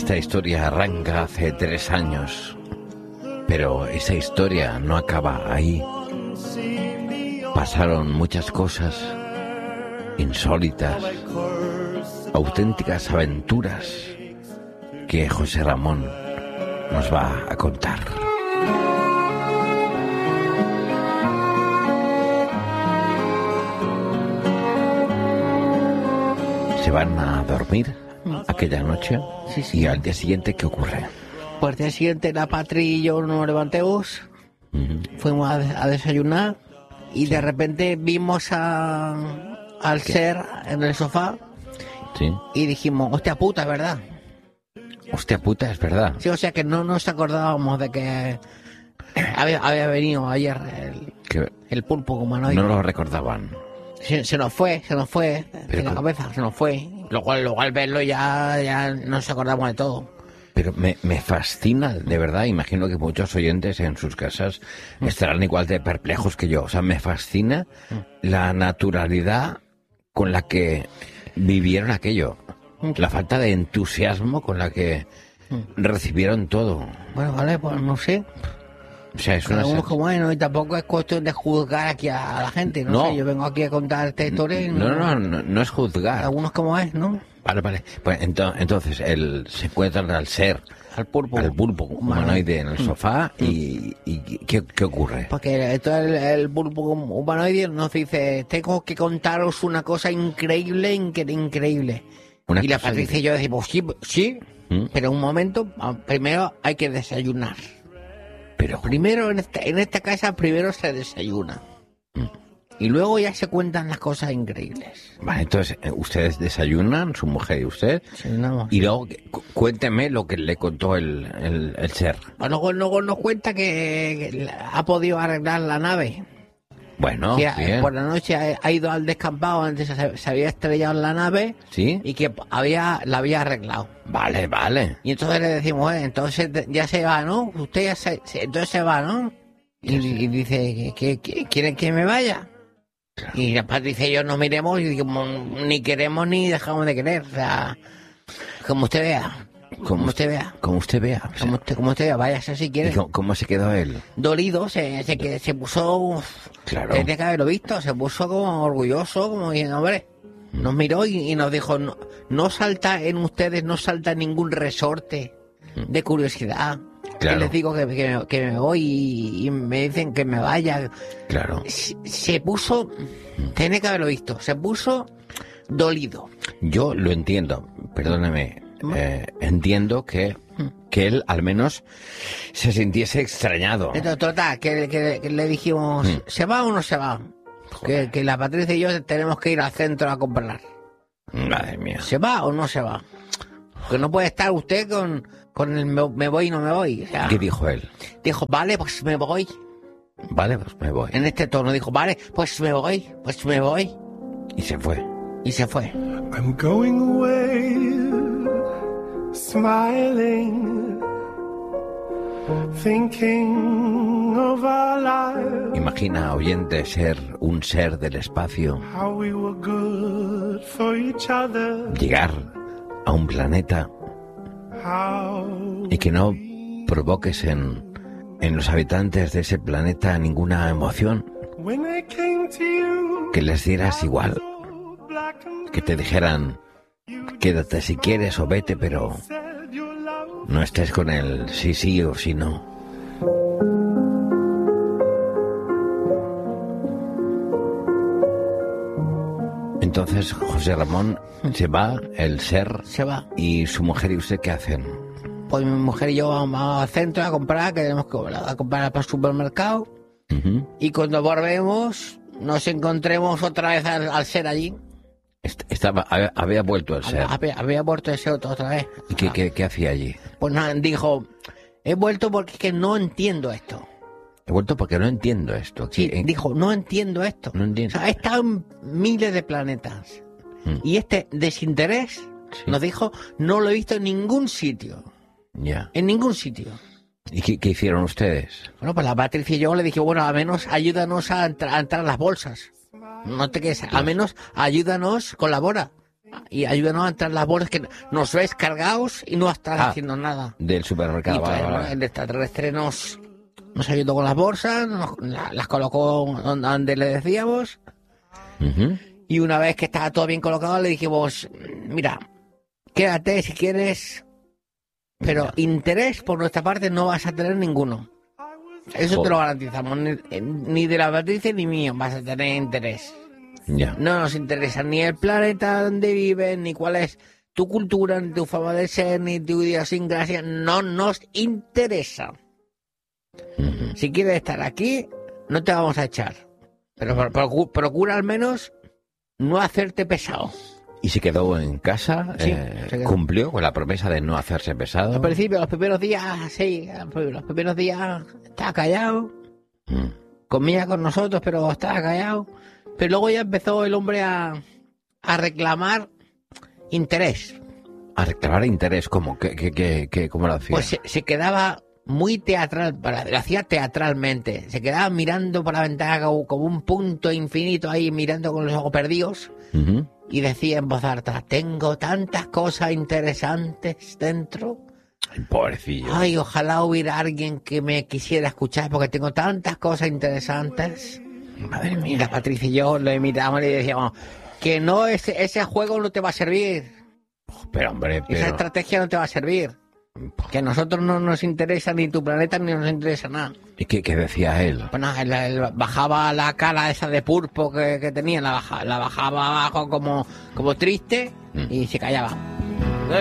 Esta historia arranca hace 3 años, pero esa historia no acaba ahí. Pasaron muchas cosas insólitas, auténticas aventuras que José Ramón nos va a contar. Se van a dormir aquella noche. Sí. Y al día siguiente, ¿qué ocurre? Pues al día siguiente la Patri y yo nos levantamos, fuimos a desayunar y de repente vimos al ser en el sofá. Sí. Y dijimos, hostia puta, es verdad. Hostia puta, es verdad. Sí, o sea que no nos acordábamos de que había venido ayer el pulpo humanoide. No lo recordaban. Se nos fue de la cabeza, se nos fue. Luego al verlo ya nos acordamos de todo. Pero me fascina, de verdad, imagino que muchos oyentes en sus casas estarán igual de perplejos que yo. O sea, me fascina la naturalidad con la que vivieron aquello. La falta de entusiasmo con la que recibieron todo. Bueno, vale, pues no sé. O sea, es una... Algunos como bueno, y tampoco es cuestión de juzgar aquí a la gente, no sé, yo vengo aquí a contar esta historia y no es juzgar. Algunos como es, ¿no? Vale. Pues entonces se encuentran al ser, al pulpo humanoide en el sofá y ¿qué ocurre? Porque el pulpo humanoide nos dice, tengo que contaros una cosa increíble. Y la Patricia y yo decimos, sí, pero un momento, primero hay que desayunar. Pero primero en esta casa primero se desayuna. Y luego ya se cuentan las cosas increíbles. Vale, entonces ustedes desayunan, su mujer y usted, y luego cuénteme lo que le contó el ser. Luego nos cuenta que ha podido arreglar la nave. Bueno, que bien. Por la noche ha ido al descampado, antes se había estrellado en la nave, ¿sí? Y que la había arreglado. Vale. Y entonces le decimos, entonces ya se va, ¿no? Usted entonces se va, ¿no? Y dice, ¿que quieren que me vaya? Claro. Y la Patricia y yo nos miremos y digamos, ni queremos ni dejamos de querer. O sea, como usted vea. Como usted vea. Como usted vea. O sea, como usted vea, váyase si quiere. ¿Cómo se quedó él? Dolido, se puso... Claro. Desde que haberlo visto, se puso como orgulloso, como diciendo, hombre, nos miró y nos dijo, no salta en ustedes, no salta ningún resorte de curiosidad. Claro. Que les digo que me voy y me dicen que me vaya. Claro. Se puso, tiene que haberlo visto, se puso dolido. Yo lo entiendo, perdóname. Entiendo que él al menos se sintiese extrañado. Entonces, total, que le dijimos, ¿se va o no se va? Que la Patricia y yo tenemos que ir al centro a comprar. Madre mía. ¿Se va o no se va? Que no puede estar usted con el me voy y no me voy. O sea, ¿qué dijo él? Dijo, vale, pues me voy. Vale, pues me voy. En este tono dijo, vale, pues me voy. Y se fue. I'm going away, smiling, thinking of our lives. Imagina, oyente, ser un ser del espacio. How we were good for each other. Llegar a un planeta y que no provoques en los habitantes de ese planeta ninguna emoción. Que les dieras igual. Que te dijeran, quédate si quieres o vete, pero no estés con él, sí o sí no. Entonces José Ramón se va, el ser se va. ¿Y su mujer y usted qué hacen? Pues mi mujer y yo vamos al centro a comprar, que tenemos que comprar para el supermercado. Y cuando volvemos nos encontremos otra vez al ser allí. Había vuelto el ser. Había vuelto ese otro otra vez. ¿Y qué hacía allí? Pues nada, dijo, he vuelto porque es que no entiendo esto. He vuelto porque no entiendo esto. Sí, dijo, no entiendo esto. No entiendo. O sea, he estado en miles de planetas. Y este desinterés, nos dijo, no lo he visto en ningún sitio. Ya. En ningún sitio. ¿Y qué hicieron ustedes? Bueno, pues la Patricia y yo le dije, bueno, al menos ayúdanos a entrar las bolsas. No te quedes, al menos ayúdanos, colabora. y ayúdanos a entrar las bolsas que nos ves cargados y no estás haciendo nada. Del supermercado. Y claro, el extraterrestre nos ayudó con las bolsas, las colocó donde le decíamos. Ujú. Y una vez que estaba todo bien colocado, le dijimos, mira, quédate si quieres, pero interés por nuestra parte no vas a tener ninguno. Eso te lo garantizamos, ni de la Patricia ni mío vas a tener interés. Ya. No nos interesa ni el planeta donde vives, ni cuál es tu cultura, ni tu forma de ser, ni tu idiosincrasia, no nos interesa. Ujú. Si quieres estar aquí, no te vamos a echar. Pero procura al menos no hacerte pesado. Y se quedó en casa, Sí, se quedó. cumplió con la promesa de no hacerse pesado. Al principio, los primeros días, sí, los primeros días estaba callado, Mm. comía con nosotros, pero estaba callado. Pero luego ya empezó el hombre a reclamar interés. A reclamar interés, ¿cómo? ¿Cómo lo hacía? Pues se quedaba muy teatral, lo hacía teatralmente. Se quedaba mirando por la ventana como un punto infinito ahí, mirando con los ojos perdidos. Ujú. Y decía en voz alta, tengo tantas cosas interesantes dentro. Ay, pobrecillo. Ay, ojalá hubiera alguien que me quisiera escuchar porque tengo tantas cosas interesantes. Madre mía. Y la Patricia y yo le miramos y le decíamos que no, ese juego no te va a servir. Pero hombre, Esa pero... estrategia no te va a servir. Que a nosotros no nos interesa ni tu planeta ni nos interesa nada. ¿Y qué decía él? Pues nada, él bajaba la cara esa de pulpo que tenía, la bajaba abajo como triste y se callaba.